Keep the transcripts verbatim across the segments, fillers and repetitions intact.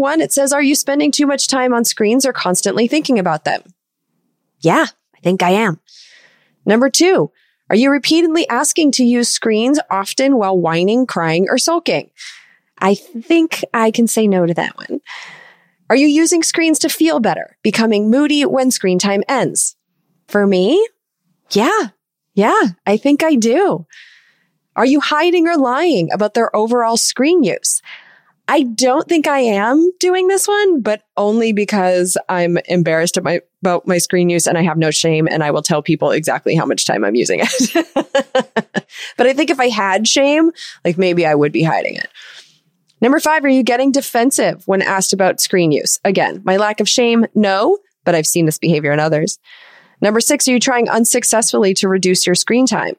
one, it says, are you spending too much time on screens or constantly thinking about them? Yeah, I think I am. Number two, are you repeatedly asking to use screens often while whining, crying, or sulking? I think I can say no to that one. Are you using screens to feel better, becoming moody when screen time ends? For me, yeah, yeah, I think I do. Are you hiding or lying about their overall screen use? I don't think I am doing this one, but only because I'm embarrassed at my, about my screen use and I have no shame and I will tell people exactly how much time I'm using it. But I think if I had shame, like maybe I would be hiding it. Number five, are you getting defensive when asked about screen use? Again, my lack of shame, no, but I've seen this behavior in others. Number six, are you trying unsuccessfully to reduce your screen time?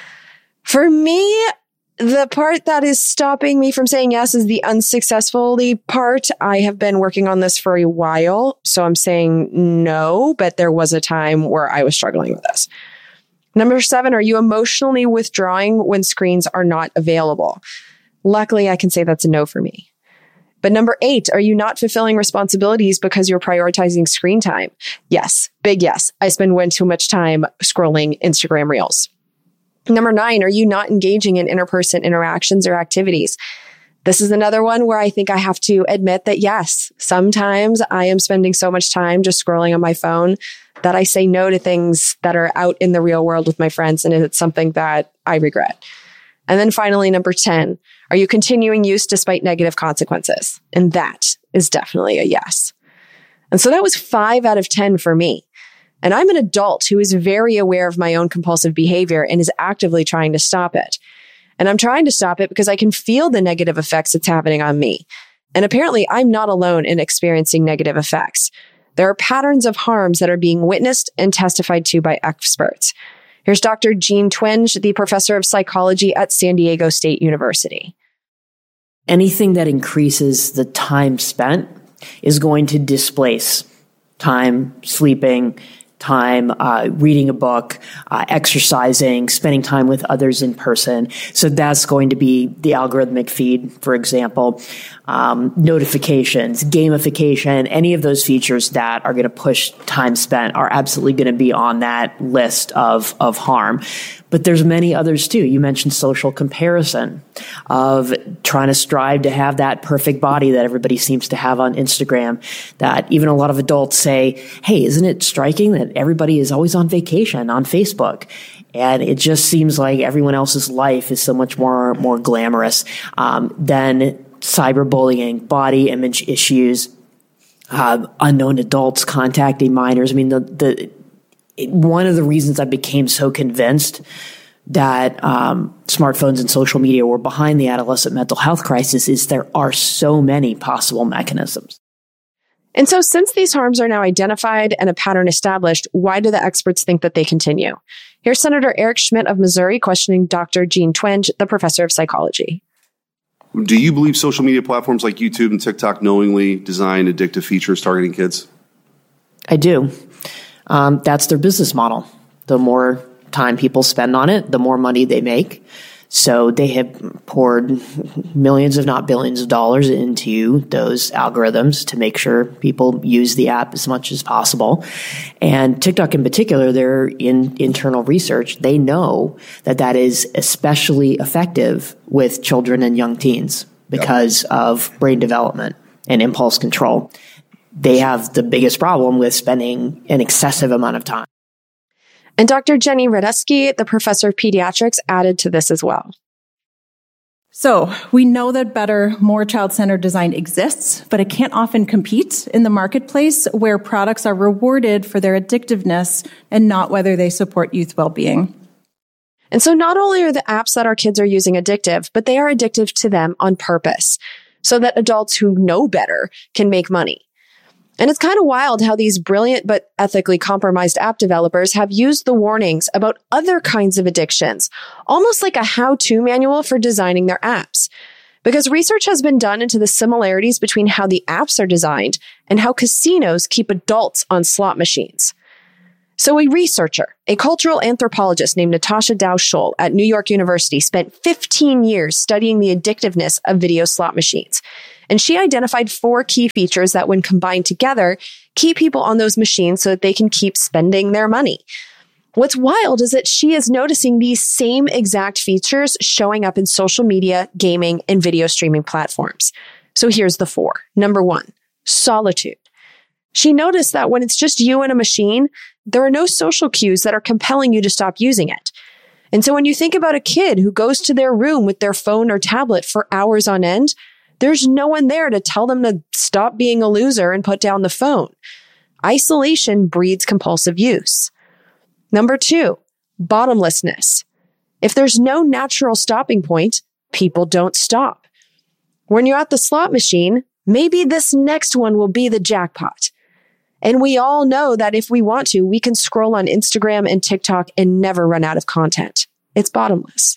For me, the part that is stopping me from saying yes is the unsuccessfully part. I have been working on this for a while, so I'm saying no, but there was a time where I was struggling with this. Number seven, are you emotionally withdrawing when screens are not available? Luckily, I can say that's a no for me. But number eight, are you not fulfilling responsibilities because you're prioritizing screen time? Yes, big yes. I spend way too much time scrolling Instagram Reels. Number nine, are you not engaging in interperson interactions or activities? This is another one where I think I have to admit that yes, sometimes I am spending so much time just scrolling on my phone that I say no to things that are out in the real world with my friends, and it's something that I regret. And then finally, number ten, are you continuing use despite negative consequences? And that is definitely a yes. And so that was five out of ten for me. And I'm an adult who is very aware of my own compulsive behavior and is actively trying to stop it. And I'm trying to stop it because I can feel the negative effects it's happening on me. And apparently I'm not alone in experiencing negative effects. There are patterns of harms that are being witnessed and testified to by experts. Here's Doctor Jean Twenge, the professor of psychology at San Diego State University. Anything that increases the time spent is going to displace time sleeping, time uh, reading a book, uh, exercising, spending time with others in person. So that's going to be the algorithmic feed, for example, um, notifications, gamification, any of those features that are going to push time spent are absolutely going to be on that list of, of harm. But there's many others too. You mentioned social comparison of trying to strive to have that perfect body that everybody seems to have on Instagram, that even a lot of adults say, hey, isn't it striking that everybody is always on vacation on Facebook? And it just seems like everyone else's life is so much more, more glamorous um, than cyberbullying, body image issues, uh, unknown adults contacting minors. I mean, the, the, one of the reasons I became so convinced that um, smartphones and social media were behind the adolescent mental health crisis is there are so many possible mechanisms. And so since these harms are now identified and a pattern established, why do the experts think that they continue? Here's Senator Eric Schmidt of Missouri questioning Doctor Jean Twenge, the professor of psychology. Do you believe social media platforms like YouTube and TikTok knowingly design addictive features targeting kids? I do. Um, that's their business model. The more time people spend on it, the more money they make. So they have poured millions, if not billions of dollars into those algorithms to make sure people use the app as much as possible. And TikTok in particular, their in internal research, they know that that is especially effective with children and young teens because yep. of brain development and impulse control. They have the biggest problem with spending an excessive amount of time. And Doctor Jenny Radesky, the professor of pediatrics, added to this as well. So we know that better, more child-centered design exists, but it can't often compete in the marketplace where products are rewarded for their addictiveness and not whether they support youth well-being. And so not only are the apps that our kids are using addictive, but they are addictive to them on purpose so that adults who know better can make money. And it's kind of wild how these brilliant but ethically compromised app developers have used the warnings about other kinds of addictions, almost like a how-to manual for designing their apps. Because research has been done into the similarities between how the apps are designed and how casinos keep adults on slot machines. So a researcher, a cultural anthropologist named Natasha Dow Scholl at New York University, spent fifteen years studying the addictiveness of video slot machines. And she identified four key features that, when combined together, keep people on those machines so that they can keep spending their money. What's wild is that she is noticing these same exact features showing up in social media, gaming, and video streaming platforms. So here's the four. Number one, solitude. She noticed that when it's just you and a machine, there are no social cues that are compelling you to stop using it. And so when you think about a kid who goes to their room with their phone or tablet for hours on end, there's no one there to tell them to stop being a loser and put down the phone. Isolation breeds compulsive use. Number two, bottomlessness. If there's no natural stopping point, people don't stop. When you're at the slot machine, maybe this next one will be the jackpot. And we all know that if we want to, we can scroll on Instagram and TikTok and never run out of content. It's bottomless.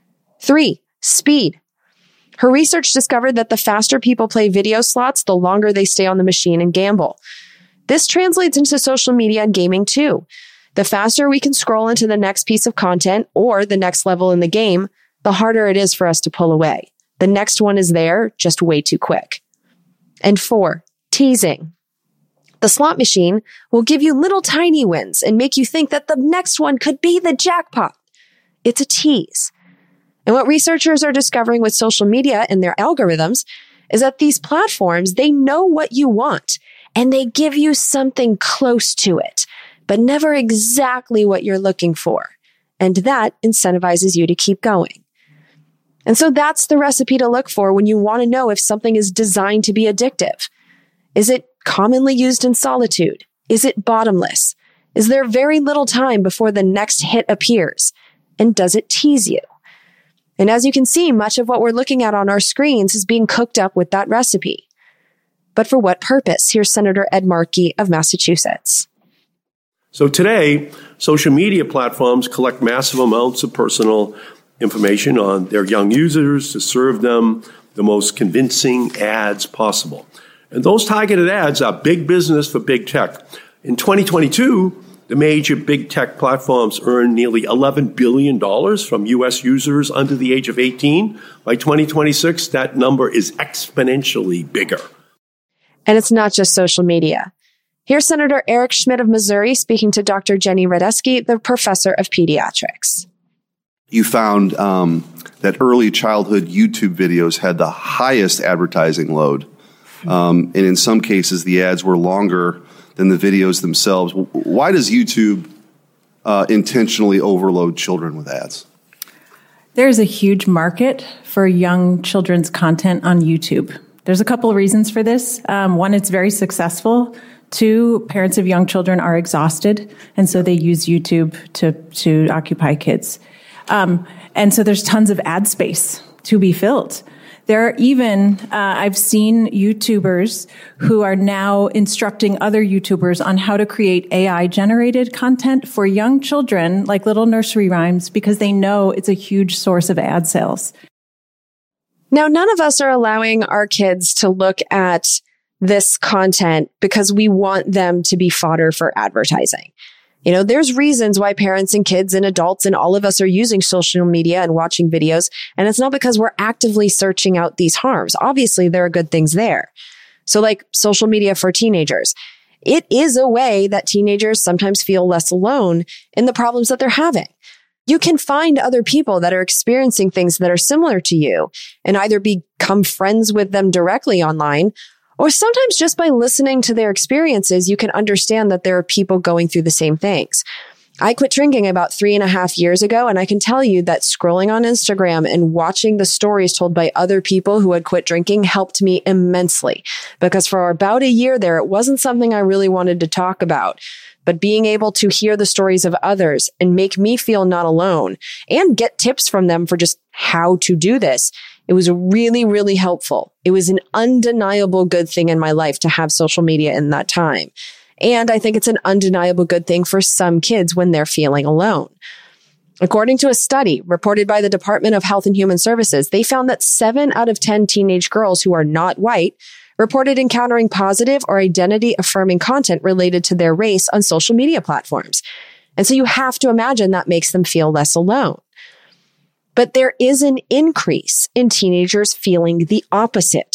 Three, speed. Her research discovered that the faster people play video slots, the longer they stay on the machine and gamble. This translates into social media and gaming too. The faster we can scroll into the next piece of content or the next level in the game, the harder it is for us to pull away. The next one is there, just way too quick. And four, teasing. The slot machine will give you little tiny wins and make you think that the next one could be the jackpot. It's a tease. And what researchers are discovering with social media and their algorithms is that these platforms, they know what you want and they give you something close to it, but never exactly what you're looking for. And that incentivizes you to keep going. And so that's the recipe to look for when you want to know if something is designed to be addictive. Is it commonly used in solitude? Is it bottomless? Is there very little time before the next hit appears? And does it tease you? And as you can see, much of what we're looking at on our screens is being cooked up with that recipe. But for what purpose? Here's Senator Ed Markey of Massachusetts. So today, social media platforms collect massive amounts of personal information on their young users to serve them the most convincing ads possible. And those targeted ads are big business for big tech. In twenty twenty-two, the major big tech platforms earned nearly eleven billion dollars from U S users under the age of eighteen. By twenty twenty-six, that number is exponentially bigger. And it's not just social media. Here's Senator Eric Schmidt of Missouri speaking to Doctor Jenny Radeski, the professor of pediatrics. You found um, that early childhood YouTube videos had the highest advertising load. Um, and in some cases, the ads were longer than the videos themselves. Why does YouTube uh, intentionally overload children with ads? There's a huge market for young children's content on YouTube. There's a couple of reasons for this. Um, one, it's very successful. Two, parents of young children are exhausted, and so they use YouTube to, to occupy kids. Um, and so there's tons of ad space to be filled. There are even, uh, I've seen YouTubers who are now instructing other YouTubers on how to create A I-generated content for young children, like little nursery rhymes, because they know it's a huge source of ad sales. Now, none of us are allowing our kids to look at this content because we want them to be fodder for advertising. You know, there's reasons why parents and kids and adults and all of us are using social media and watching videos. And it's not because we're actively searching out these harms. Obviously, there are good things there. So like social media for teenagers, it is a way that teenagers sometimes feel less alone in the problems that they're having. You can find other people that are experiencing things that are similar to you and either become friends with them directly online, or sometimes just by listening to their experiences, you can understand that there are people going through the same things. I quit drinking about three and a half years ago, and I can tell you that scrolling on Instagram and watching the stories told by other people who had quit drinking helped me immensely. Because for about a year there, it wasn't something I really wanted to talk about. But being able to hear the stories of others and make me feel not alone and get tips from them for just how to do this, it was really, really helpful. It was an undeniable good thing in my life to have social media in that time. And I think it's an undeniable good thing for some kids when they're feeling alone. According to a study reported by the Department of Health and Human Services, they found that seven out of ten teenage girls who are not white reported encountering positive or identity-affirming content related to their race on social media platforms. And so you have to imagine that makes them feel less alone. But there is an increase in teenagers feeling the opposite.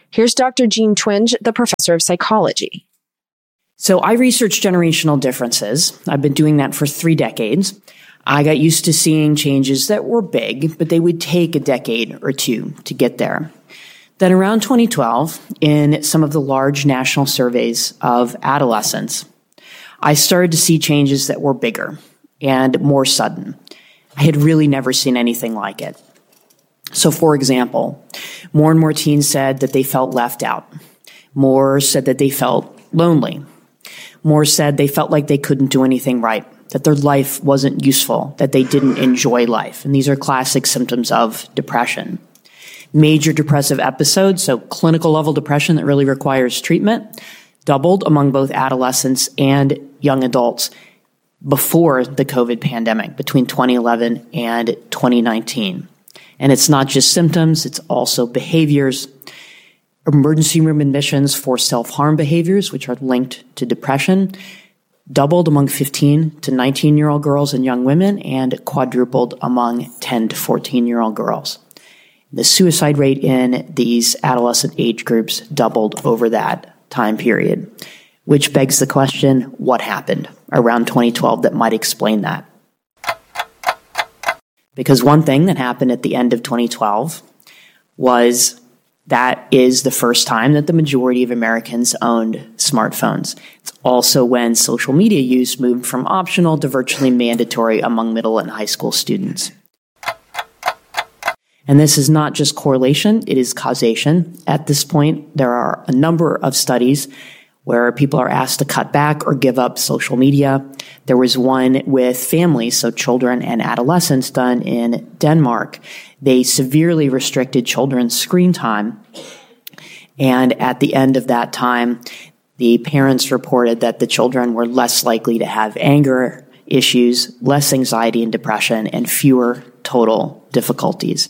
Here's Doctor Jean Twenge, the professor of psychology. So I research generational differences. I've been doing that for three decades. I got used to seeing changes that were big, but they would take a decade or two to get there. Then around twenty twelve, in some of the large national surveys of adolescents, I started to see changes that were bigger and more sudden. I had really never seen anything like it. So, for example, more and more teens said that they felt left out. More said that they felt lonely. More said they felt like they couldn't do anything right, that their life wasn't useful, that they didn't enjoy life. And these are classic symptoms of depression. Major depressive episodes, so clinical level depression that really requires treatment, doubled among both adolescents and young adults before the COVID pandemic, between twenty eleven and twenty nineteen. And it's not just symptoms, it's also behaviors. Emergency room admissions for self-harm behaviors, which are linked to depression, doubled among fifteen to nineteen-year-old girls and young women, and quadrupled among ten to fourteen-year-old girls. The suicide rate in these adolescent age groups doubled over that time period, which begs the question, what happened around twenty twelve that might explain that? Because one thing that happened at the end of twenty twelve was that is the first time that the majority of Americans owned smartphones. It's also when social media use moved from optional to virtually mandatory among middle and high school students. And this is not just correlation, it is causation. At this point, there are a number of studies where people are asked to cut back or give up social media. There was one with families, so children and adolescents, done in Denmark. They severely restricted children's screen time. And at the end of that time, the parents reported that the children were less likely to have anger issues, less anxiety and depression, and fewer total difficulties.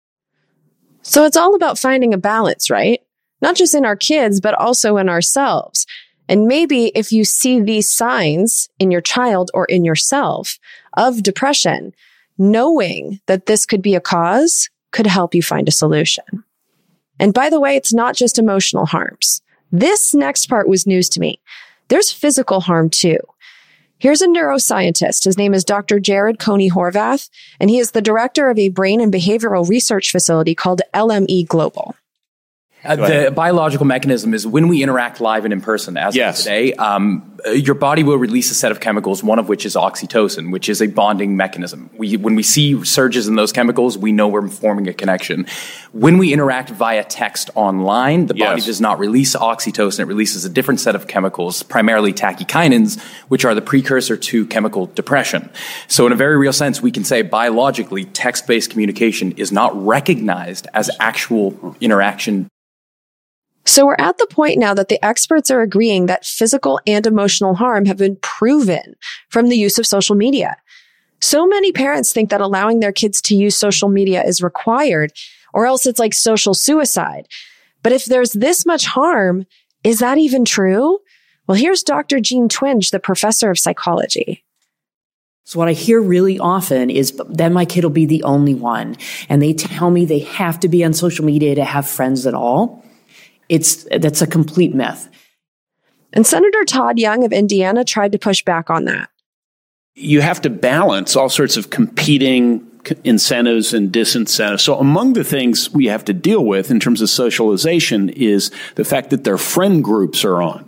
So it's all about finding a balance, right? Not just in our kids, but also in ourselves. And maybe if you see these signs in your child or in yourself of depression, knowing that this could be a cause could help you find a solution. And by the way, it's not just emotional harms. This next part was news to me. There's physical harm too. Here's a neuroscientist. His name is Doctor Jared Coney Horvath, and he is the director of a brain and behavioral research facility called L M E Global. Uh, the biological mechanism is when we interact live and in person, as yes. of today, um, your body will release a set of chemicals, one of which is oxytocin, which is a bonding mechanism. We, when we see surges in those chemicals, we know we're forming a connection. When we interact via text online, the yes. body does not release oxytocin. It releases a different set of chemicals, primarily tachykinins, which are the precursor to chemical depression. So in a very real sense, we can say biologically, text-based communication is not recognized as actual interaction. So we're at the point now that the experts are agreeing that physical and emotional harm have been proven from the use of social media. So many parents think that allowing their kids to use social media is required, or else it's like social suicide. But if there's this much harm, is that even true? Well, here's Doctor Jean Twenge, the professor of psychology. So what I hear really often is, then my kid will be the only one. And they tell me they have to be on social media to have friends at all. It's, that's a complete myth. And Senator Todd Young of Indiana tried to push back on that. You have to balance all sorts of competing incentives and disincentives. So among the things we have to deal with in terms of socialization is the fact that their friend groups are on.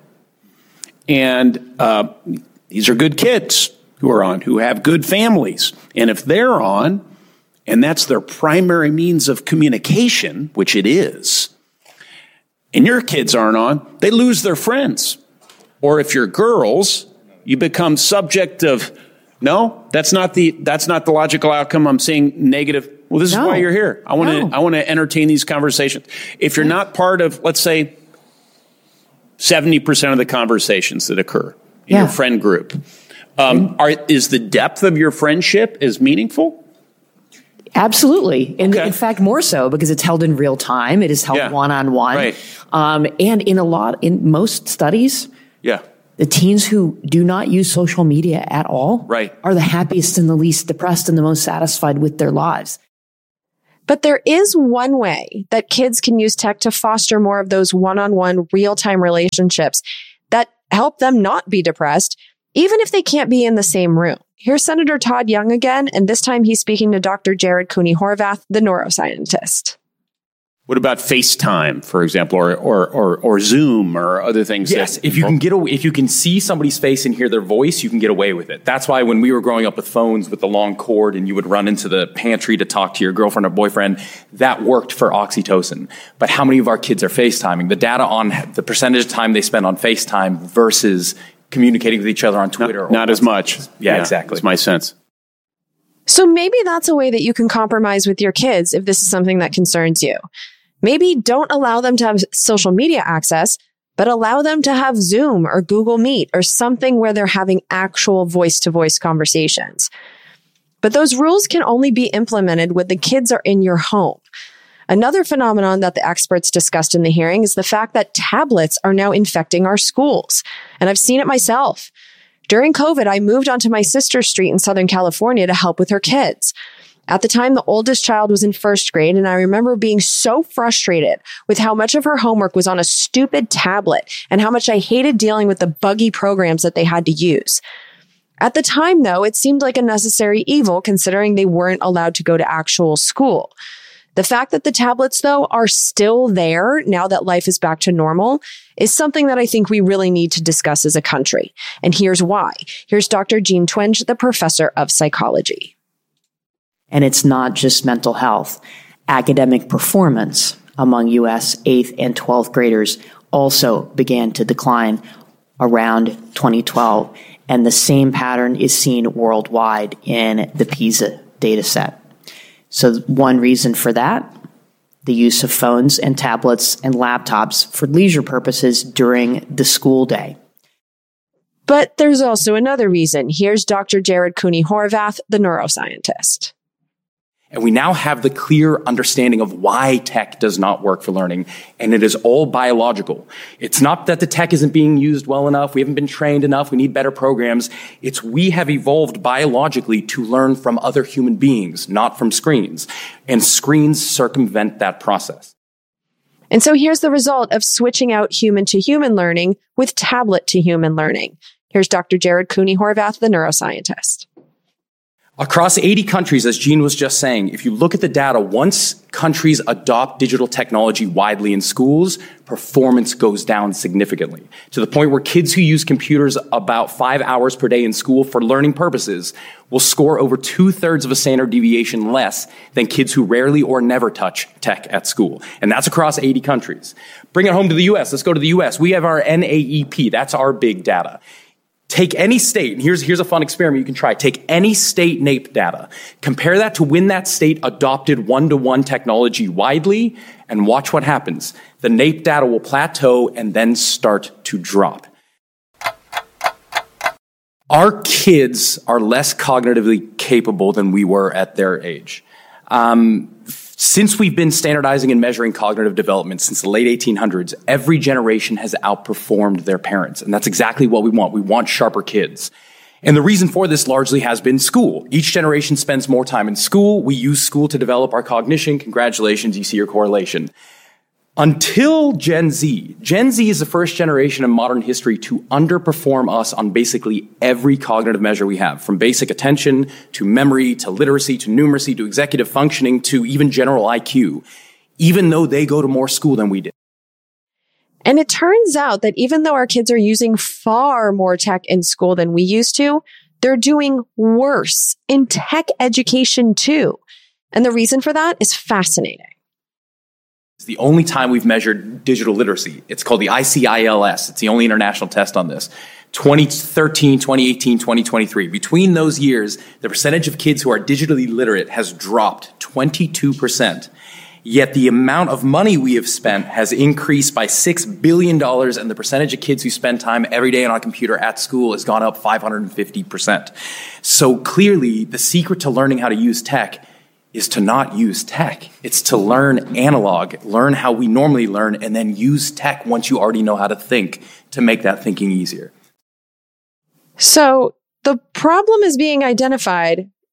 And uh, these are good kids who are on, who have good families. And if they're on, and that's their primary means of communication, which it is, and your kids aren't on, they lose their friends. Or if you're girls, you become subject of, no, that's not the that's not the logical outcome. I'm seeing negative. Well, this no. is why you're here. I want to no. I want to entertain these conversations. If you're not part of, let's say, seventy percent of the conversations that occur in yeah. your friend group, um, are is the depth of your friendship as meaningful? Absolutely. And okay. in fact, more so because it's held in real time. It is held yeah. one-on-one. Right. Um, and in a lot, in most studies, yeah. the teens who do not use social media at all right. are the happiest and the least depressed and the most satisfied with their lives. But there is one way that kids can use tech to foster more of those one-on-one real-time relationships that help them not be depressed, even if they can't be in the same room. Here's Senator Todd Young again, and this time he's speaking to Doctor Jared Cooney Horvath, the neuroscientist. What about FaceTime, for example, or or or, or Zoom or other things? Yes, that, if you can get away, if you can see somebody's face and hear their voice, you can get away with it. That's why when we were growing up with phones with the long cord and you would run into the pantry to talk to your girlfriend or boyfriend, that worked for oxytocin. But how many of our kids are FaceTiming? The data on the percentage of time they spend on FaceTime versus communicating with each other on Twitter. Not, not as much. Yeah, yeah, exactly. That's my sense. So maybe that's a way that you can compromise with your kids if this is something that concerns you. Maybe don't allow them to have social media access, but allow them to have Zoom or Google Meet or something where they're having actual voice-to-voice conversations. But those rules can only be implemented when the kids are in your home. Another phenomenon that the experts discussed in the hearing is the fact that tablets are now infecting our schools. And I've seen it myself. During COVID, I moved onto my sister's street in Southern California to help with her kids. At the time, the oldest child was in first grade, and I remember being so frustrated with how much of her homework was on a stupid tablet and how much I hated dealing with the buggy programs that they had to use. At the time, though, it seemed like a necessary evil considering they weren't allowed to go to actual school. The fact that the tablets, though, are still there now that life is back to normal is something that I think we really need to discuss as a country. And here's why. Here's Doctor Jean Twenge, the professor of psychology. And it's not just mental health. Academic performance among U S eighth and twelfth graders also began to decline around twenty twelve. And the same pattern is seen worldwide in the PISA dataset. So one reason for that, the use of phones and tablets and laptops for leisure purposes during the school day. But there's also another reason. Here's Doctor Jared Cooney Horvath, the neuroscientist. And we now have the clear understanding of why tech does not work for learning, and it is all biological. It's not that the tech isn't being used well enough, we haven't been trained enough, we need better programs. It's we have evolved biologically to learn from other human beings, not from screens. And screens circumvent that process. And so here's the result of switching out human-to-human learning with tablet-to-human learning. Here's Doctor Jared Cooney Horvath, the neuroscientist. Across eighty countries, as Jean was just saying, if you look at the data, once countries adopt digital technology widely in schools, performance goes down significantly to the point where kids who use computers about five hours per day in school for learning purposes will score over two-thirds of a standard deviation less than kids who rarely or never touch tech at school. And that's across eighty countries. Bring it home to the U S. Let's go to the U S. We have our N A E P. That's our big data. Take any state, and here's, here's a fun experiment you can try. Take any state NAEP data, compare that to when that state adopted one-to-one technology widely, and watch what happens. The NAEP data will plateau and then start to drop. Our kids are less cognitively capable than we were at their age. Um, Since we've been standardizing and measuring cognitive development since the late eighteen hundreds, every generation has outperformed their parents. And that's exactly what we want. We want sharper kids. And the reason for this largely has been school. Each generation spends more time in school. We use school to develop our cognition. Congratulations, you see your correlation. Until Gen Z. Gen Z is the first generation in modern history to underperform us on basically every cognitive measure we have, from basic attention to memory to literacy to numeracy to executive functioning to even general I Q, even though they go to more school than we did. And it turns out that even though our kids are using far more tech in school than we used to, they're doing worse in tech education too. And the reason for that is fascinating. It's the only time we've measured digital literacy. It's called the I C I L S. It's the only international test on this. twenty thirteen, twenty eighteen, twenty twenty-three. Between those years, the percentage of kids who are digitally literate has dropped twenty-two percent. Yet the amount of money we have spent has increased by six billion dollars, and the percentage of kids who spend time every day on a computer at school has gone up five hundred fifty percent. So clearly, the secret to learning how to use tech is to not use tech. It's to learn analog, learn how we normally learn, and then use tech once you already know how to think to make that thinking easier. So the problem is being identified.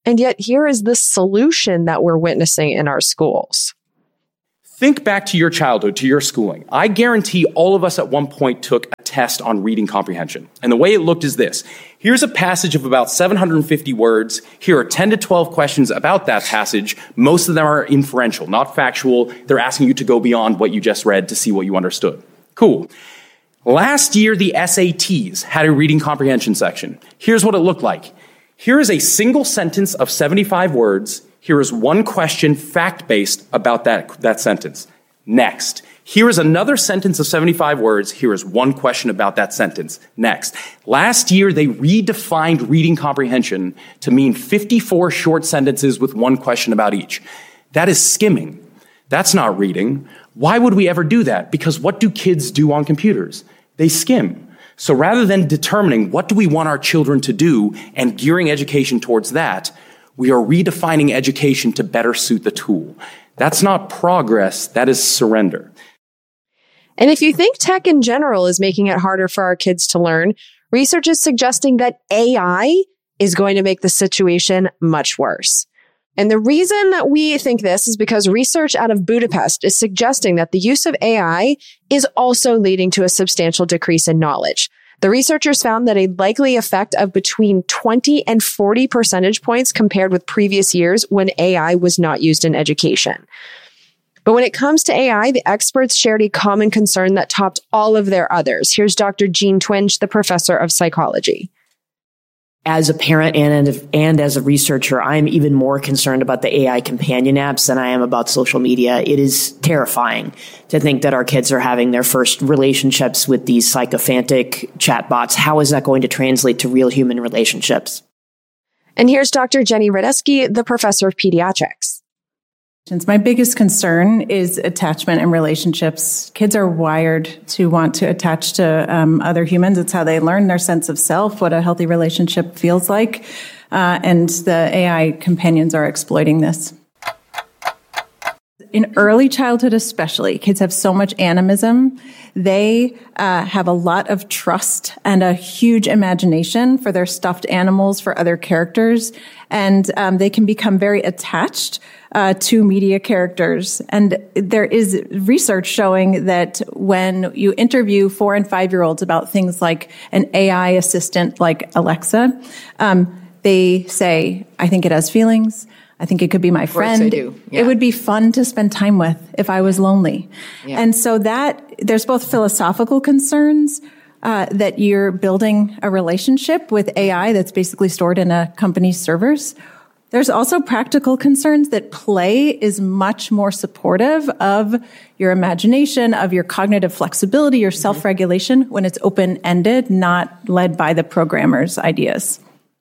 And yet here is the solution that we're witnessing in our schools. Think back to your childhood, to your schooling. I guarantee all of us at one point took a test on reading comprehension. And the way it looked is this. Here's a passage of about seven hundred fifty words. Here are ten to twelve questions about that passage. Most of them are inferential, not factual. They're asking you to go beyond what you just read to see what you understood. Cool. Last year, the S A Ts had a reading comprehension section. Here's what it looked like. Here is a single sentence of seventy-five words. Here is one question, fact-based, about that, that sentence. Next. Here is another sentence of seventy-five words. Here is one question about that sentence. Next. Last year, they redefined reading comprehension to mean fifty-four short sentences with one question about each. That is skimming. That's not reading. Why would we ever do that? Because what do kids do on computers? They skim. So rather than determining what do we want our children to do and gearing education towards that, we are redefining education to better suit the tool. That's not progress, that is surrender. And if you think tech in general is making it harder for our kids to learn, research is suggesting that A I is going to make the situation much worse. And the reason that we think this is because research out of Budapest is suggesting that the use of A I is also leading to a substantial decrease in knowledge. The researchers found that a likely effect of between twenty and forty percentage points compared with previous years when A I was not used in education. But when it comes to A I, the experts shared a common concern that topped all of their others. Here's Doctor Jean Twenge, the professor of psychology. As a parent and, and as a researcher, I'm even more concerned about the A I companion apps than I am about social media. It is terrifying to think that our kids are having their first relationships with these sycophantic chatbots. How is that going to translate to real human relationships? And here's Doctor Jenny Radesky, the professor of pediatrics. My biggest concern is attachment and relationships. Kids are wired to want to attach to um, other humans. It's how they learn their sense of self, what a healthy relationship feels like. Uh, and the A I companions are exploiting this. In early childhood especially, kids have so much animism. They uh, have a lot of trust and a huge imagination for their stuffed animals, for other characters. And um, they can become very attached uh, to media characters. And there is research showing that when you interview four and five-year-olds about things like an A I assistant like Alexa, um, they say, I think it has feelings. I think it could be my friend. Of course they do. Yeah. It would be fun to spend time with if I was lonely. Yeah. And so that there's both philosophical concerns uh, that you're building a relationship with A I that's basically stored in a company's servers. There's also practical concerns that play is much more supportive of your imagination, of your cognitive flexibility, your self-regulation when it's open-ended, not led by the programmer's ideas.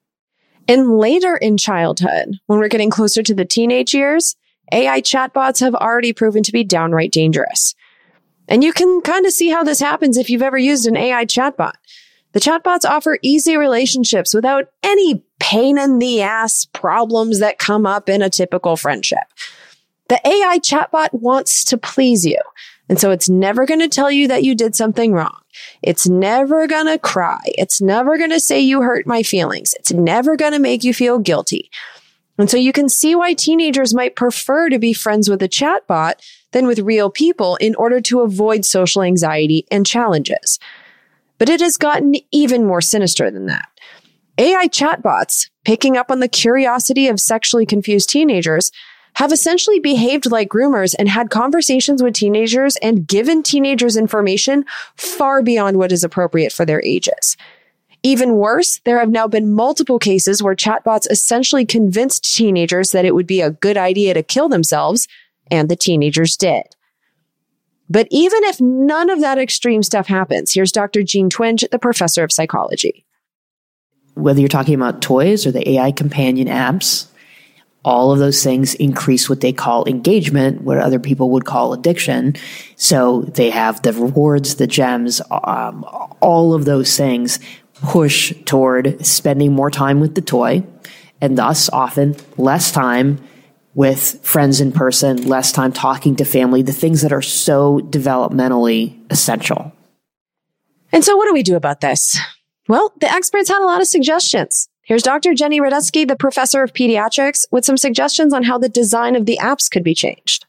And later in childhood, when we're getting closer to the teenage years, A I chatbots have already proven to be downright dangerous. And you can kind of see how this happens if you've ever used an A I chatbot. The chatbots offer easy relationships without any pain in the ass problems that come up in a typical friendship. The A I chatbot wants to please you. And so it's never going to tell you that you did something wrong. It's never going to cry. It's never going to say you hurt my feelings. It's never going to make you feel guilty. And so you can see why teenagers might prefer to be friends with a chatbot than with real people in order to avoid social anxiety and challenges. But it has gotten even more sinister than that. A I chatbots, picking up on the curiosity of sexually confused teenagers, have essentially behaved like groomers and had conversations with teenagers and given teenagers information far beyond what is appropriate for their ages. Even worse, there have now been multiple cases where chatbots essentially convinced teenagers that it would be a good idea to kill themselves, and the teenagers did. But even if none of that extreme stuff happens, here's Doctor Jean Twenge, the professor of psychology. Whether you're talking about toys or the A I companion apps, all of those things increase what they call engagement, what other people would call addiction. So they have the rewards, the gems, um, all of those things push toward spending more time with the toy, and thus often less time with friends in person, less time talking to family, the things that are so developmentally essential. And so what do we do about this? Well, the experts had a lot of suggestions. Here's Doctor Jenny Radesky, the professor of pediatrics, with some suggestions on how the design of the apps could be changed.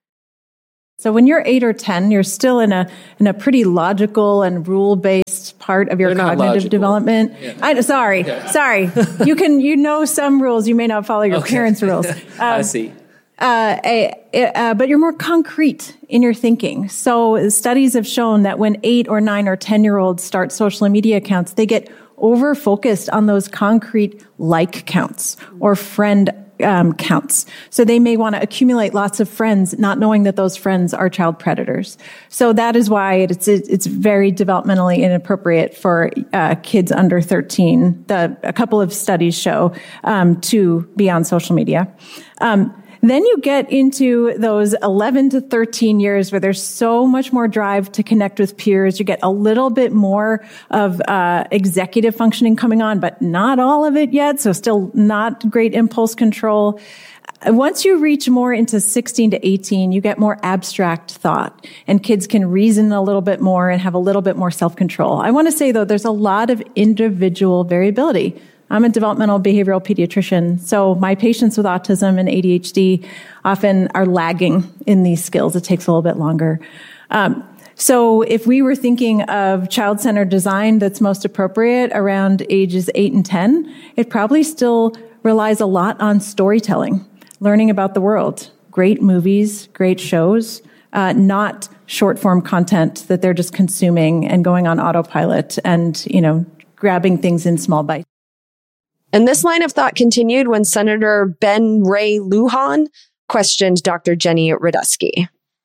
So when you're eight or ten, you're still in a in a pretty logical and rule-based part of your They're not cognitive logical. development. Yeah. I, sorry, Yeah. sorry. You can you know some rules. You may not follow your Okay. parents' rules. Um, I see. Uh, a, uh, but you're more concrete in your thinking. So studies have shown that when eight or nine or ten year olds start social media accounts, they get over focused on those concrete like counts or friend um, counts. So they may want to accumulate lots of friends, not knowing that those friends are child predators. So that is why it's it's very developmentally inappropriate for uh, kids under thirteen. The a couple of studies show um, to be on social media. Um, Then you get into those eleven to thirteen years where there's so much more drive to connect with peers. You get a little bit more of uh, executive functioning coming on, but not all of it yet. So still not great impulse control. Once you reach more into sixteen to eighteen, you get more abstract thought, and kids can reason a little bit more and have a little bit more self-control. I want to say, though, there's a lot of individual variability. I'm a developmental behavioral pediatrician, so my patients with autism and A D H D often are lagging in these skills. It takes a little bit longer. Um, so if we were thinking of child-centered design that's most appropriate around ages eight and ten, it probably still relies a lot on storytelling, learning about the world, great movies, great shows, uh, not short-form content that they're just consuming and going on autopilot and, you know, grabbing things in small bites. And this line of thought continued when Senator Ben Ray Lujan questioned Doctor Jenny Radesky.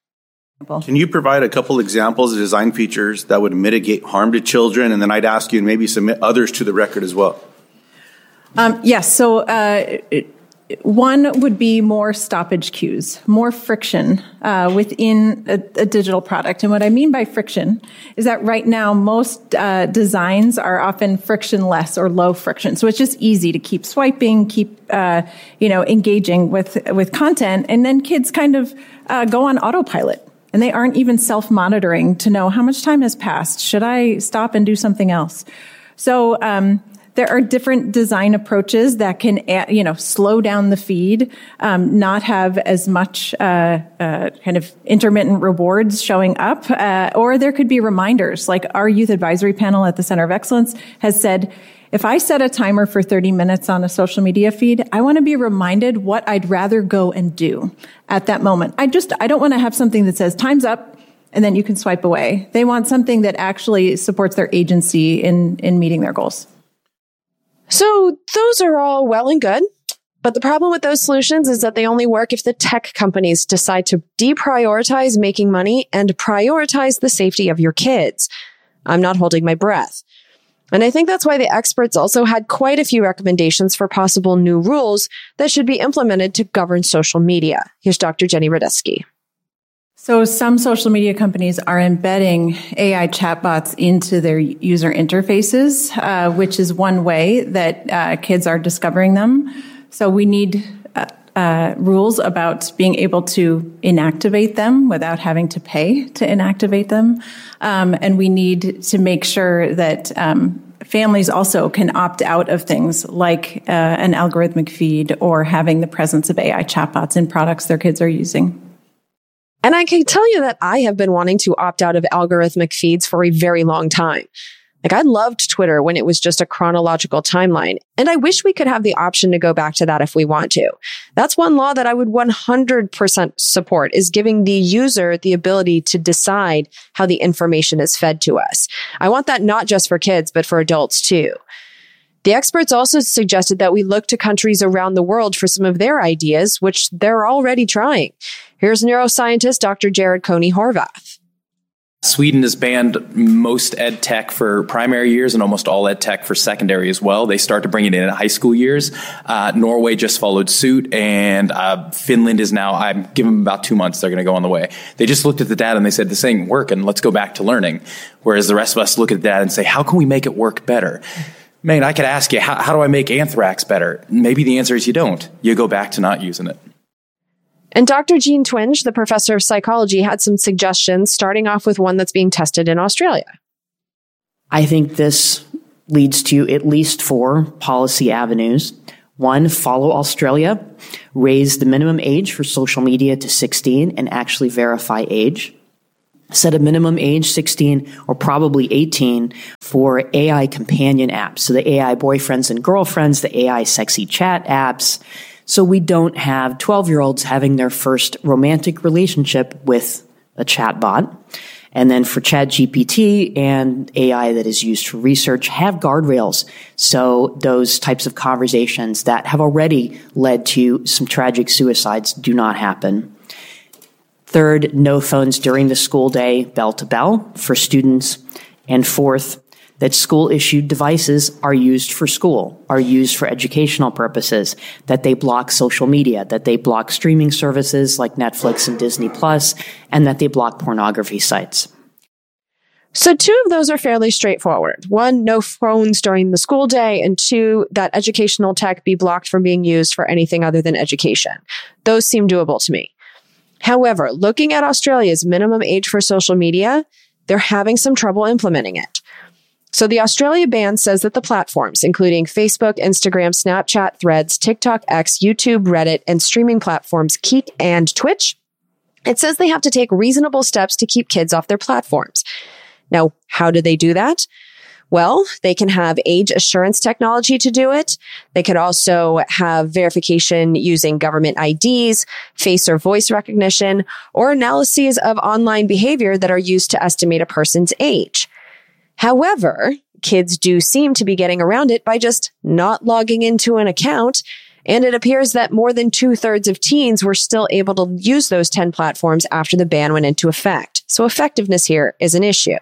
Can you provide a couple examples of design features that would mitigate harm to children? And then I'd ask you to maybe submit others to the record as well. Um, yes. So uh, it, one would be more stoppage cues, more friction uh, within a, a digital product. And what I mean by friction is that right now most uh, designs are often frictionless or low friction. So it's just easy to keep swiping, keep uh, you know engaging with with content, and then kids kind of uh, go on autopilot. And they aren't even self-monitoring to know how much time has passed. Should I stop and do something else? So um, there are different design approaches that can, you know, slow down the feed, um, not have as much uh, uh, kind of intermittent rewards showing up, uh, or there could be reminders. Like our youth advisory panel at the Center of Excellence has said, if I set a timer for thirty minutes on a social media feed, I want to be reminded what I'd rather go and do at that moment. I just, I don't want to have something that says time's up and then you can swipe away. They want something that actually supports their agency in, in meeting their goals. So those are all well and good. But the problem with those solutions is that they only work if the tech companies decide to deprioritize making money and prioritize the safety of your kids. I'm not holding my breath. And I think that's why the experts also had quite a few recommendations for possible new rules that should be implemented to govern social media. Here's Doctor Jenny Radesky. So some social media companies are embedding A I chatbots into their user interfaces, uh, which is one way that uh, kids are discovering them. So we need uh, uh, rules about being able to inactivate them without having to pay to inactivate them. Um, and we need to make sure that um, families also can opt out of things like uh, an algorithmic feed or having the presence of A I chatbots in products their kids are using. And I can tell you that I have been wanting to opt out of algorithmic feeds for a very long time. Like, I loved Twitter when it was just a chronological timeline, and I wish we could have the option to go back to that if we want to. That's one law that I would one hundred percent support, is giving the user the ability to decide how the information is fed to us. I want that not just for kids, but for adults too. The experts also suggested that we look to countries around the world for some of their ideas, which they're already trying. Here's neuroscientist Doctor Jared Coney Horvath. Sweden has banned most ed tech for primary years and almost all ed tech for secondary as well. They start to bring it in at high school years. Uh, Norway just followed suit, and uh, Finland is now, I'm giving them about two months, they're going to go on the way. They just looked at the data and they said, this ain't working, let's go back to learning. Whereas the rest of us look at that and say, how can we make it work better? Man, I could ask you, how, how do I make anthrax better? Maybe the answer is you don't. You go back to not using it. And Doctor Jean Twenge, the professor of psychology, had some suggestions, starting off with one that's being tested in Australia. I think this leads to at least four policy avenues. One, follow Australia, raise the minimum age for social media to sixteen and actually verify age. Set a minimum age sixteen or probably eighteen for A I companion apps. So the A I boyfriends and girlfriends, the A I sexy chat apps. So we don't have twelve-year-olds having their first romantic relationship with a chatbot. And then for ChatGPT and A I that is used for research, have guardrails. So those types of conversations that have already led to some tragic suicides do not happen. Third, no phones during the school day, bell to bell for students. And fourth, that school-issued devices are used for school, are used for educational purposes, that they block social media, that they block streaming services like Netflix and Disney Plus, and that they block pornography sites. So two of those are fairly straightforward. One, no phones during the school day, and two, that educational tech be blocked from being used for anything other than education. Those seem doable to me. However, looking at Australia's minimum age for social media, they're having some trouble implementing it. So the Australia ban says that the platforms, including Facebook, Instagram, Snapchat, Threads, TikTok, X, YouTube, Reddit, and streaming platforms Kick and Twitch, it says they have to take reasonable steps to keep kids off their platforms. Now, how do they do that? Well, they can have age assurance technology to do it. They could also have verification using government I Ds, face or voice recognition, or analyses of online behavior that are used to estimate a person's age. However, kids do seem to be getting around it by just not logging into an account, and it appears that more than two-thirds of teens were still able to use those ten platforms after the ban went into effect. So effectiveness here is an issue.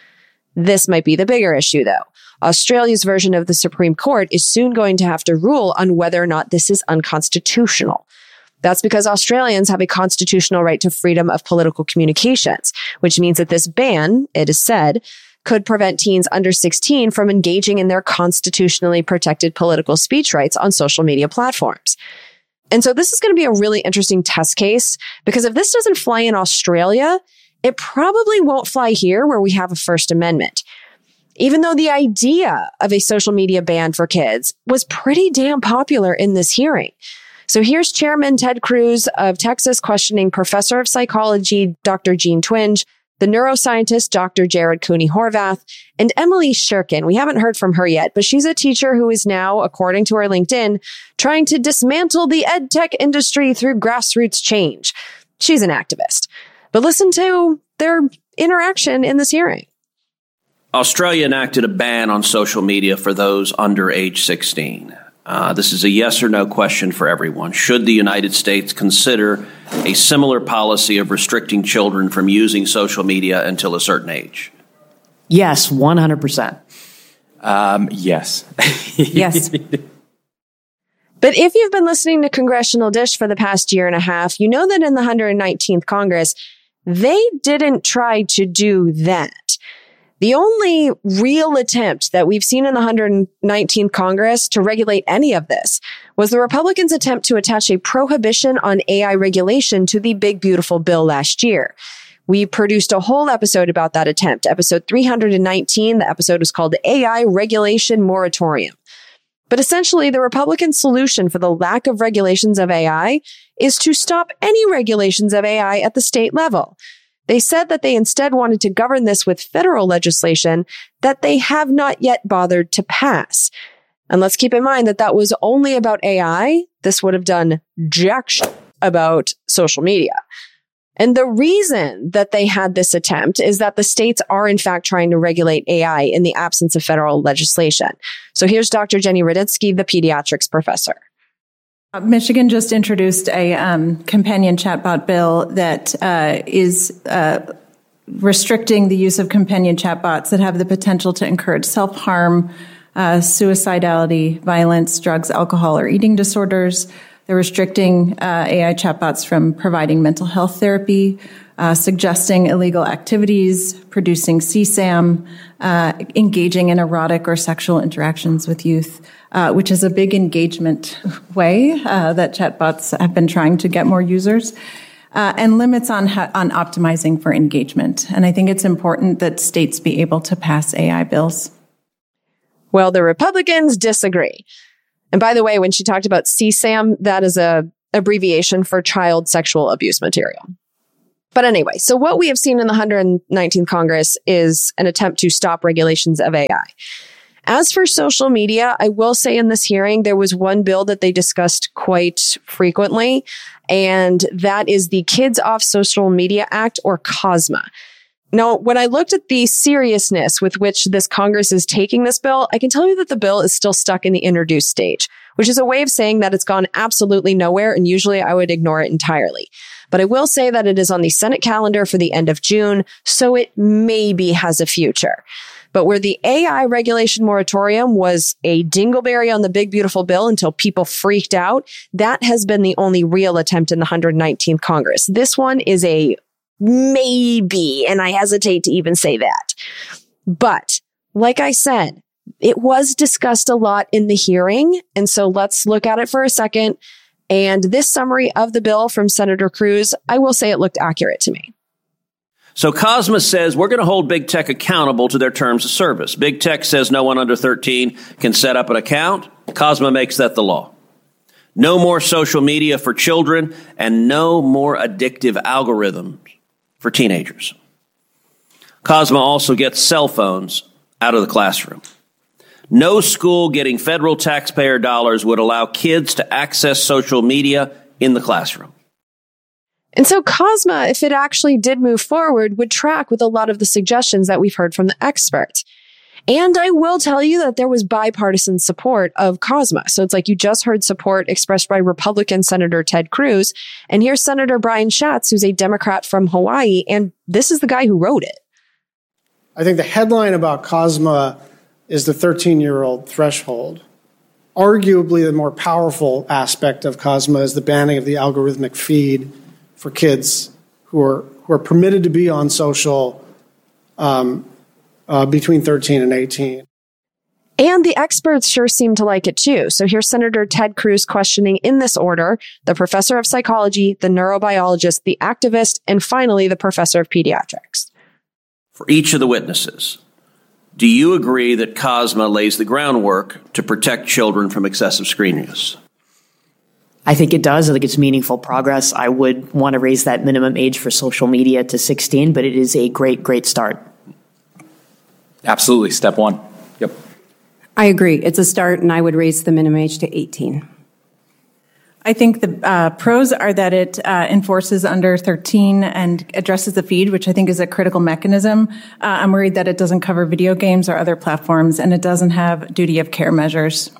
This might be the bigger issue, though. Australia's version of the Supreme Court is soon going to have to rule on whether or not this is unconstitutional. That's because Australians have a constitutional right to freedom of political communications, which means that this ban, it is said, could prevent teens under sixteen from engaging in their constitutionally protected political speech rights on social media platforms. And so this is going to be a really interesting test case, because if this doesn't fly in Australia, it probably won't fly here where we have a First Amendment. Even though the idea of a social media ban for kids was pretty damn popular in this hearing. So here's Chairman Ted Cruz of Texas questioning Professor of Psychology Doctor Jean Twenge, the neuroscientist Doctor Jared Cooney Horvath, and Emily Shirkin. We haven't heard from her yet, but she's a teacher who is now, according to her LinkedIn, trying to dismantle the ed tech industry through grassroots change. She's an activist. But listen to their interaction in this hearing. Australia enacted a ban on social media for those under age sixteen. Uh, this is a yes or no question for everyone. Should the United States consider a similar policy of restricting children from using social media until a certain age? Yes, one hundred percent. Um, yes. Yes. But if you've been listening to Congressional Dish for the past year and a half, you know that in the one hundred nineteenth Congress, they didn't try to do that. The only real attempt that we've seen in the one hundred nineteenth Congress to regulate any of this was the Republicans' attempt to attach a prohibition on A I regulation to the Big Beautiful Bill last year. We produced a whole episode about that attempt, episode three hundred nineteen. The episode was called A I Regulation Moratorium. But essentially, the Republican solution for the lack of regulations of A I is to stop any regulations of A I at the state level. They said that they instead wanted to govern this with federal legislation that they have not yet bothered to pass. And let's keep in mind that that was only about A I. This would have done jack shit about social media. And the reason that they had this attempt is that the states are in fact trying to regulate A I in the absence of federal legislation. So here's Doctor Jenny Ruditsky, the pediatrics professor. Michigan just introduced a um, companion chatbot bill that uh, is uh, restricting the use of companion chatbots that have the potential to encourage self-harm, uh, suicidality, violence, drugs, alcohol, or eating disorders. They're restricting uh, A I chatbots from providing mental health therapy, uh, suggesting illegal activities, producing C SAM, uh, engaging in erotic or sexual interactions with youth, uh, which is a big engagement way uh, that chatbots have been trying to get more users, uh, and limits on ha- on optimizing for engagement. And I think it's important that states be able to pass A I bills. Well, the Republicans disagree. And by the way, when she talked about C SAM, that is a abbreviation for child sexual abuse material. But anyway, so what we have seen in the one hundred nineteenth Congress is an attempt to stop regulations of A I. As for social media, I will say in this hearing, there was one bill that they discussed quite frequently, and that is the Kids Off Social Media Act, or COSMA. Now, when I looked at the seriousness with which this Congress is taking this bill, I can tell you that the bill is still stuck in the introduced stage, which is a way of saying that it's gone absolutely nowhere, and usually I would ignore it entirely. But I will say that it is on the Senate calendar for the end of June, so it maybe has a future. But where the A I regulation moratorium was a dingleberry on the big, beautiful bill until people freaked out, that has been the only real attempt in the one hundred nineteenth Congress. This one is a maybe, and I hesitate to even say that. But like I said, it was discussed a lot in the hearing. And so let's look at it for a second. And this summary of the bill from Senator Cruz, I will say it looked accurate to me. So COSMA says we're going to hold big tech accountable to their terms of service. Big tech says no one under thirteen can set up an account. COSMA makes that the law. No more social media for children and no more addictive algorithms for teenagers. COSMA also gets cell phones out of the classroom. No school getting federal taxpayer dollars would allow kids to access social media in the classroom. And so COSMA, if it actually did move forward, would track with a lot of the suggestions that we've heard from the experts. And I will tell you that there was bipartisan support of COSMA. So it's like you just heard support expressed by Republican Senator Ted Cruz. And here's Senator Brian Schatz, who's a Democrat from Hawaii. And this is the guy who wrote it. I think the headline about COSMA is the thirteen-year-old threshold. Arguably, the more powerful aspect of COSMA is the banning of the algorithmic feed for kids who are who are permitted to be on social um, uh, between thirteen and eighteen. And the experts sure seem to like it too. So here's Senator Ted Cruz questioning in this order the professor of psychology, the neurobiologist, the activist, and finally the professor of pediatrics. For each of the witnesses, do you agree that COSMA lays the groundwork to protect children from excessive screen use? I think it does. I think it's meaningful progress. I would want to raise that minimum age for social media to sixteen, but it is a great, great start. Absolutely. Step one. Yep. I agree. It's a start, and I would raise the minimum age to eighteen. I think the uh, pros are that it uh, enforces under thirteen and addresses the feed, which I think is a critical mechanism. Uh, I'm worried that it doesn't cover video games or other platforms, and it doesn't have duty of care measures.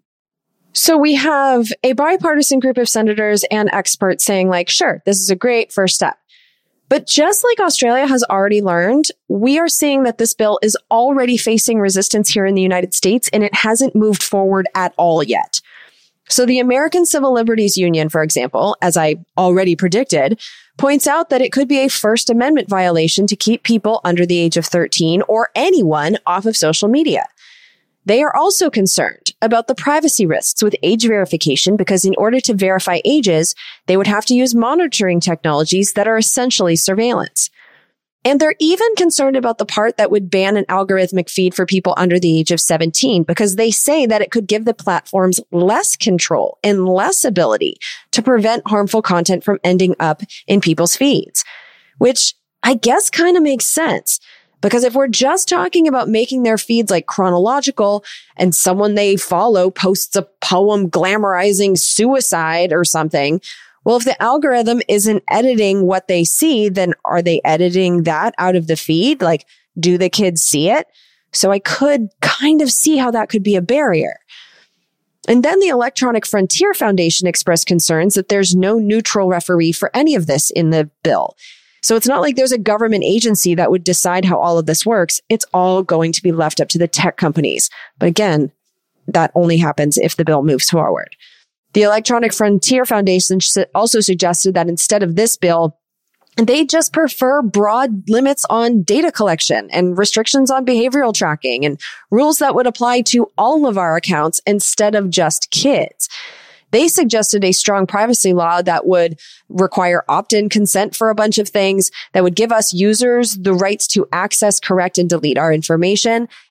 So we have a bipartisan group of senators and experts saying, like, sure, this is a great first step. But just like Australia has already learned, we are seeing that this bill is already facing resistance here in the United States, and it hasn't moved forward at all yet. So the American Civil Liberties Union, for example, as I already predicted, points out that it could be a First Amendment violation to keep people under the age of thirteen or anyone off of social media. They are also concerned about the privacy risks with age verification because in order to verify ages, they would have to use monitoring technologies that are essentially surveillance. And they're even concerned about the part that would ban an algorithmic feed for people under the age of seventeen because they say that it could give the platforms less control and less ability to prevent harmful content from ending up in people's feeds, which I guess kind of makes sense. Because if we're just talking about making their feeds like chronological and someone they follow posts a poem glamorizing suicide or something, well, if the algorithm isn't editing what they see, then are they editing that out of the feed? Like, do the kids see it? So I could kind of see how that could be a barrier. And then the Electronic Frontier Foundation expressed concerns that there's no neutral referee for any of this in the bill. So it's not like there's a government agency that would decide how all of this works. It's all going to be left up to the tech companies. But again, that only happens if the bill moves forward. The Electronic Frontier Foundation also suggested that instead of this bill, they just prefer broad limits on data collection and restrictions on behavioral tracking and rules that would apply to all of our accounts instead of just kids. They suggested a strong privacy law that would require opt-in consent for a bunch of things, that would give us users the rights to access, correct, and delete our information,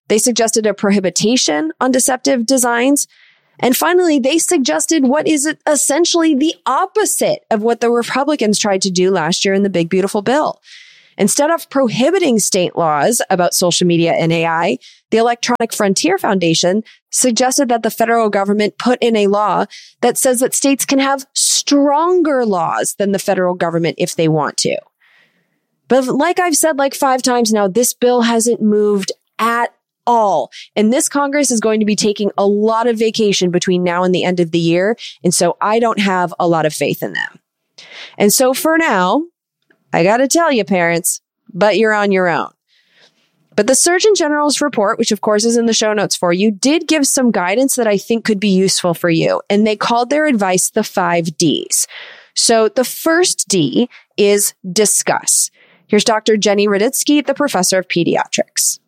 They suggested a prohibition on deceptive designs. And finally, they suggested what is essentially the opposite of what the Republicans tried to do last year in the Big Beautiful Bill. Instead of prohibiting state laws about social media and A I, the Electronic Frontier Foundation suggested that the federal government put in a law that says that states can have stronger laws than the federal government if they want to. But like I've said like five times now, this bill hasn't moved at all. And this Congress is going to be taking a lot of vacation between now and the end of the year. And so I don't have a lot of faith in them. And so for now, I got to tell you, parents, but you're on your own. But the Surgeon General's report, which of course is in the show notes for you, did give some guidance that I think could be useful for you. And they called their advice the five Ds. So the first D is discuss. Here's Doctor Jenny Raditsky, the professor of pediatrics.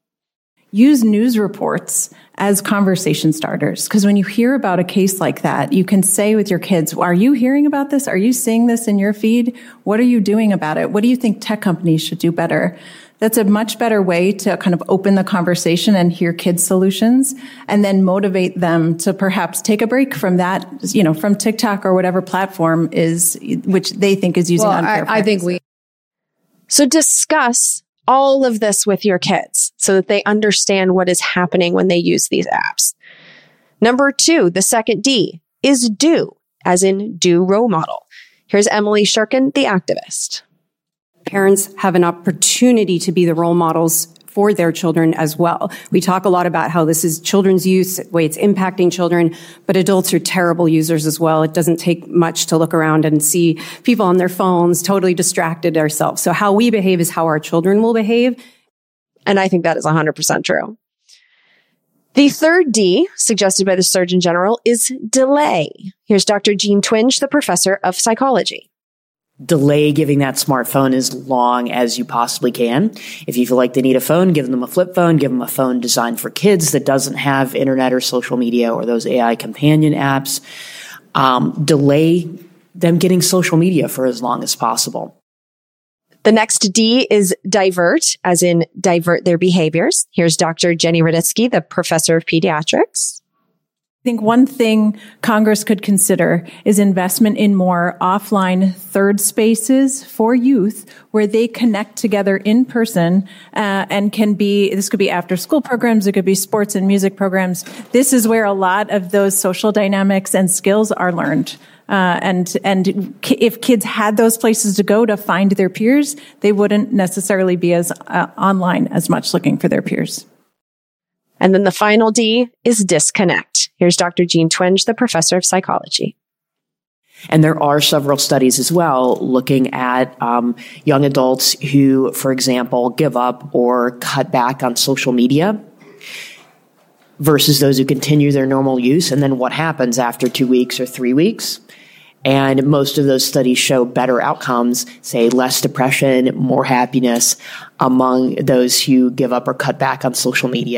Use news reports as conversation starters. Because when you hear about a case like that, you can say with your kids, are you hearing about this? Are you seeing this in your feed? What are you doing about it? What do you think tech companies should do better? That's a much better way to kind of open the conversation and hear kids' solutions and then motivate them to perhaps take a break from that, you know, from TikTok or whatever platform is, which they think is using well, unfair I, I think we. So discuss all of this with your kids so that they understand what is happening when they use these apps. Number two, the second D is do, as in do role model. Here's Emily Shurkin, the activist. Parents have an opportunity to be the role models for their children as well. We talk a lot about how this is children's use, the way it's impacting children, but adults are terrible users as well. It doesn't take much to look around and see people on their phones totally distracted ourselves. So how we behave is how our children will behave. And I think that is one hundred percent true. The third D, suggested by the Surgeon General, is delay. Here's Doctor Jean Twenge, the professor of psychology. Delay giving that smartphone as long as you possibly can. If you feel like they need a phone, give them a flip phone, give them a phone designed for kids that doesn't have internet or social media or those A I companion apps. Um, delay them getting social media for as long as possible. The next D is divert, as in divert their behaviors. Here's Doctor Jenny Raditsky, the professor of pediatrics. I think one thing Congress could consider is investment in more offline third spaces for youth where they connect together in person uh, and can be, this could be after school programs, it could be sports and music programs. This is where a lot of those social dynamics and skills are learned. Uh, and, and if kids had those places to go to find their peers, they wouldn't necessarily be as uh, online as much looking for their peers. And then the final D is disconnect. Here's Doctor Jean Twenge, the professor of psychology. And there are several studies as well looking at um, young adults who, for example, give up or cut back on social media versus those who continue their normal use. And then what happens after two weeks or three weeks? And most of those studies show better outcomes, say less depression, more happiness among those who give up or cut back on social media.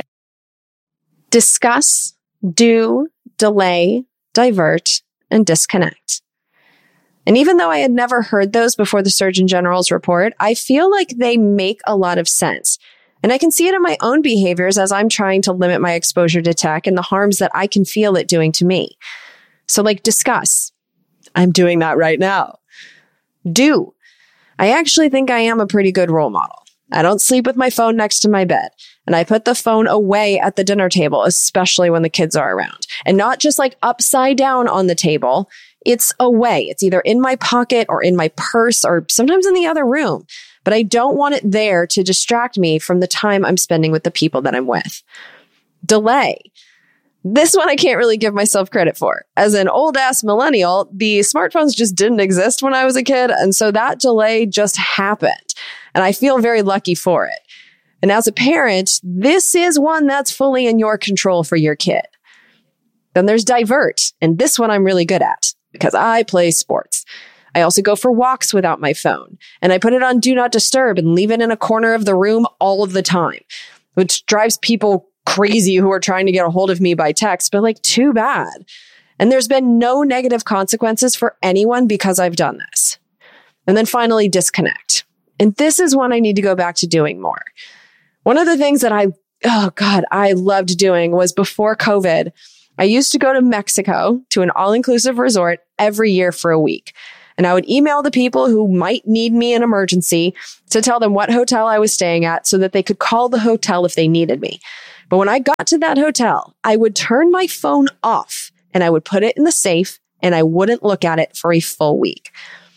Discuss, do, delay, divert, and disconnect. And even though I had never heard those before the Surgeon General's report, I feel like they make a lot of sense. And I can see it in my own behaviors as I'm trying to limit my exposure to tech and the harms that I can feel it doing to me. So like discuss. I'm doing that right now. Do. I actually think I am a pretty good role model. I don't sleep with my phone next to my bed. And I put the phone away at the dinner table, especially when the kids are around. And not just like upside down on the table. It's away. It's either in my pocket or in my purse or sometimes in the other room. But I don't want it there to distract me from the time I'm spending with the people that I'm with. Delay. This one I can't really give myself credit for. As an old-ass millennial, the smartphones just didn't exist when I was a kid. And so that delay just happened. And I feel very lucky for it. And as a parent, this is one that's fully in your control for your kid. Then there's divert. And this one I'm really good at because I play sports. I also go for walks without my phone. And I put it on do not disturb and leave it in a corner of the room all of the time, which drives people crazy who are trying to get a hold of me by text, but like too bad. And there's been no negative consequences for anyone because I've done this. And then finally, disconnect. And this is one I need to go back to doing more. One of the things that I oh God, I loved doing was before COVID, I used to go to Mexico to an all-inclusive resort every year for a week. And I would email the people who might need me in emergency to tell them what hotel I was staying at so that they could call the hotel if they needed me. But when I got to that hotel, I would turn my phone off and I would put it in the safe and I wouldn't look at it for a full week.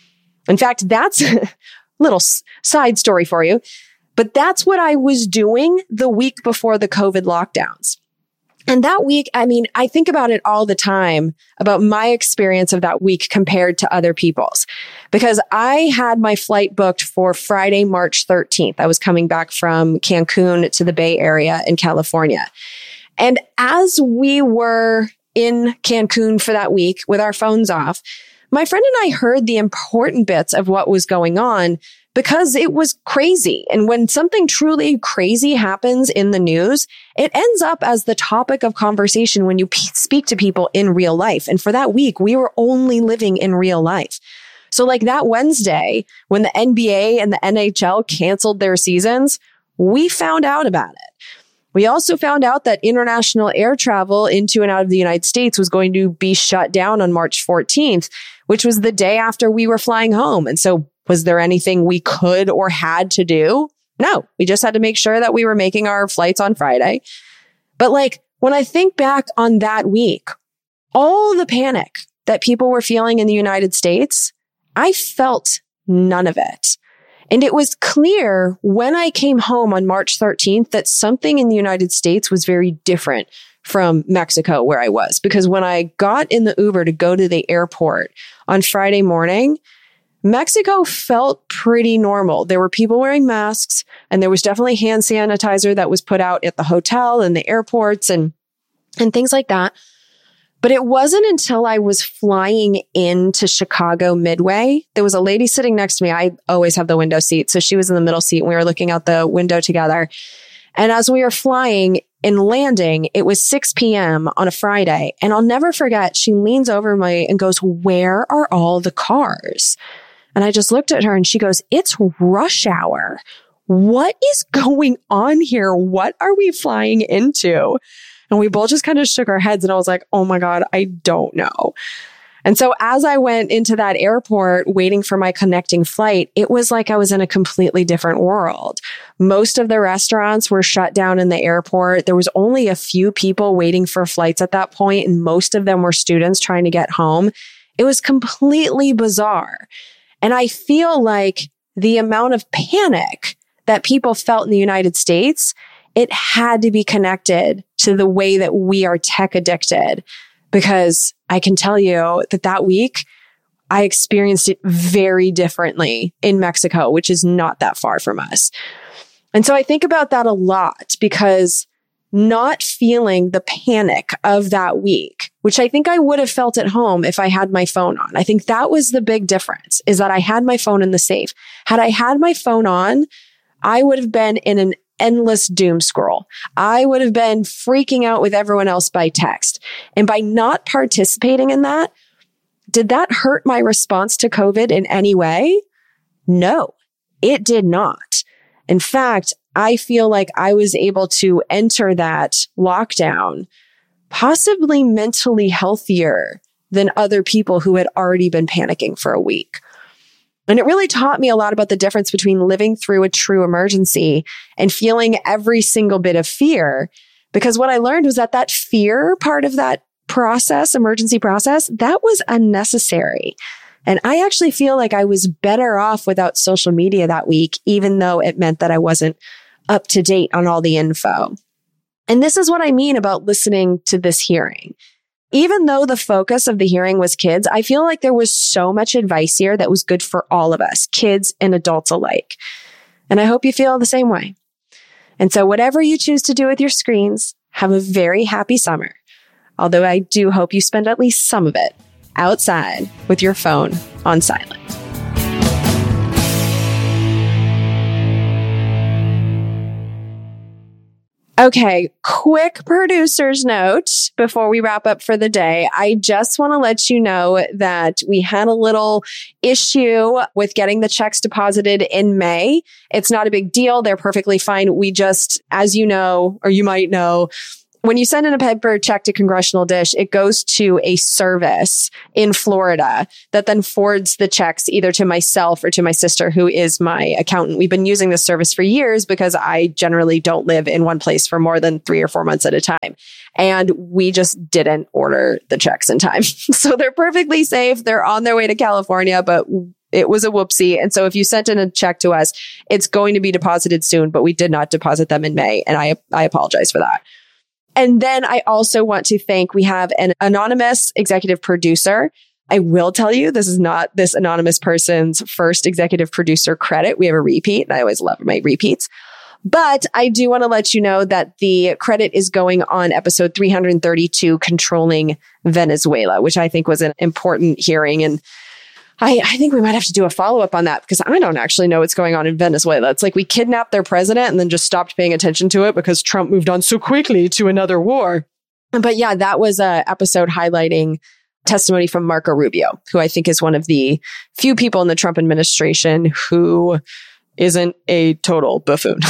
In fact, that's a little side story for you, but that's what I was doing the week before the COVID lockdowns. And that week, I mean, I think about it all the time about my experience of that week compared to other people's, because I had my flight booked for Friday, March thirteenth. I was coming back from Cancun to the Bay Area in California. And as we were in Cancun for that week with our phones off, my friend and I heard the important bits of what was going on because it was crazy. And when something truly crazy happens in the news, it ends up as the topic of conversation when you p- speak to people in real life. And for that week, we were only living in real life. So like that Wednesday, when the N B A and the N H L canceled their seasons, we found out about it. We also found out that international air travel into and out of the United States was going to be shut down on March fourteenth, which was the day after we were flying home. And so was there anything we could or had to do? No, we just had to make sure that we were making our flights on Friday. But like, when I think back on that week, all the panic that people were feeling in the United States, I felt none of it. And it was clear when I came home on March thirteenth that something in the United States was very different from Mexico where I was. Because when I got in the Uber to go to the airport on Friday morning, Mexico felt pretty normal. There were people wearing masks and there was definitely hand sanitizer that was put out at the hotel and the airports and, and things like that. But it wasn't until I was flying into Chicago Midway. There was a lady sitting next to me. I always have the window seat. So she was in the middle seat and we were looking out the window together. And as we were flying and landing, it was six p.m. on a Friday. And I'll never forget, she leans over me and goes, "Where are all the cars?" And I just looked at her and she goes, "It's rush hour. What is going on here? What are we flying into?" And we both just kind of shook our heads and I was like, oh my God, I don't know. And so as I went into that airport waiting for my connecting flight, it was like I was in a completely different world. Most of the restaurants were shut down in the airport. There was only a few people waiting for flights at that point, and most of them were students trying to get home. It was completely bizarre. And I feel like the amount of panic that people felt in the United States, it had to be connected to the way that we are tech addicted, because I can tell you that that week I experienced it very differently in Mexico, which is not that far from us. And so I think about that a lot, because not feeling the panic of that week, which I think I would have felt at home if I had my phone on. I think that was the big difference, is that I had my phone in the safe. Had I had my phone on, I would have been in an endless doom scroll. I would have been freaking out with everyone else by text. And by not participating in that, did that hurt my response to COVID in any way? No, it did not. In fact, I feel like I was able to enter that lockdown possibly mentally healthier than other people who had already been panicking for a week. And it really taught me a lot about the difference between living through a true emergency and feeling every single bit of fear. Because what I learned was that that fear part of that process, emergency process, that was unnecessary. And I actually feel like I was better off without social media that week, even though it meant that I wasn't up to date on all the info. And this is what I mean about listening to this hearing. Even though the focus of the hearing was kids, I feel like there was so much advice here that was good for all of us, kids and adults alike. And I hope you feel the same way. And so whatever you choose to do with your screens, have a very happy summer. Although I do hope you spend at least some of it outside with your phone on silent. Okay, quick producer's note before we wrap up for the day. I just want to let you know that we had a little issue with getting the checks deposited in May. It's not a big deal. They're perfectly fine. We just, as you know, or you might know, when you send in a paper check to Congressional Dish, it goes to a service in Florida that then forwards the checks either to myself or to my sister, who is my accountant. We've been using this service for years because I generally don't live in one place for more than three or four months at a time. And we just didn't order the checks in time. So they're perfectly safe. They're on their way to California, but it was a whoopsie. And so if you sent in a check to us, it's going to be deposited soon, but we did not deposit them in May. And I, I apologize for that. And then I also want to thank, we have an anonymous executive producer. I will tell you, this is not this anonymous person's first executive producer credit. We have a repeat, and I always love my repeats. But I do want to let you know that the credit is going on episode three hundred thirty-two, Controlling Venezuela, which I think was an important hearing. And I, I think we might have to do a follow-up on that because I don't actually know what's going on in Venezuela. It's like we kidnapped their president and then just stopped paying attention to it because Trump moved on so quickly to another war. But yeah, that was an episode highlighting testimony from Marco Rubio, who I think is one of the few people in the Trump administration who isn't a total buffoon.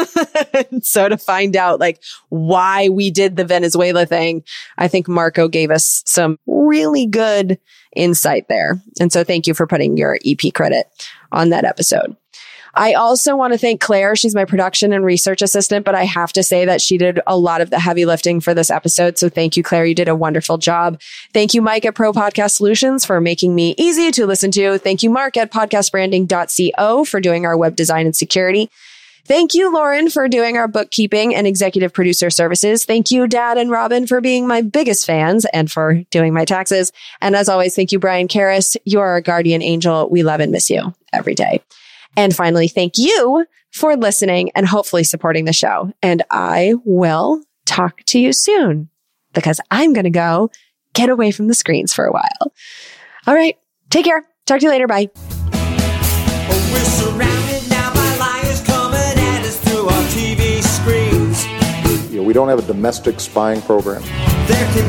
So to find out like why we did the Venezuela thing, I think Marco gave us some really good insight there. And so thank you for putting your E P credit on that episode. I also want to thank Claire. She's my production and research assistant, but I have to say that she did a lot of the heavy lifting for this episode. So thank you, Claire. You did a wonderful job. Thank you, Mike at Pro Podcast Solutions for making me easy to listen to. Thank you, Mark at podcast branding dot co for doing our web design and security. Thank you, Lauren, for doing our bookkeeping and executive producer services. Thank you, Dad and Robin, for being my biggest fans and for doing my taxes. And as always, thank you, Brian Karras. You are our guardian angel. We love and miss you every day. And finally, thank you for listening and hopefully supporting the show. And I will talk to you soon because I'm going to go get away from the screens for a while. All right. Take care. Talk to you later. Bye. We're surrounded now by liars coming at us through our T V screens. You know, we don't have a domestic spying program. There can